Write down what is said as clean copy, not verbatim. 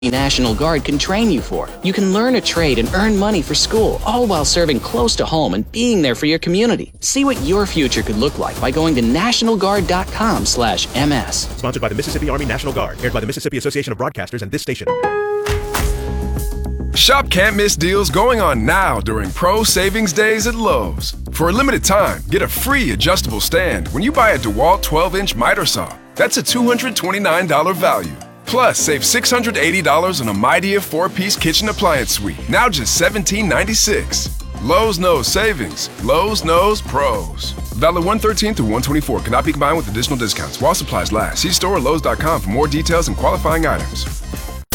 National Guard can train you for. You can learn a trade and earn money for school, all while serving close to home and being there for your community. See what your future could look like by going to nationalguard.com/ms. Sponsored by the Mississippi Army National Guard. Aired by the Mississippi Association of Broadcasters and this station. Shop can't miss deals going on now during Pro Savings Days at Lowe's. For a limited time, get a free adjustable stand when you buy a DeWalt 12-inch miter saw. That's a $229 value. Plus, save $680 on a Midea 4-piece kitchen appliance suite. Now just $17.96. Lowe's knows savings. Lowe's knows pros. Valid 1/13 through 1/24. Cannot be combined with additional discounts. While supplies last. See store or Lowe's.com for more details and qualifying items.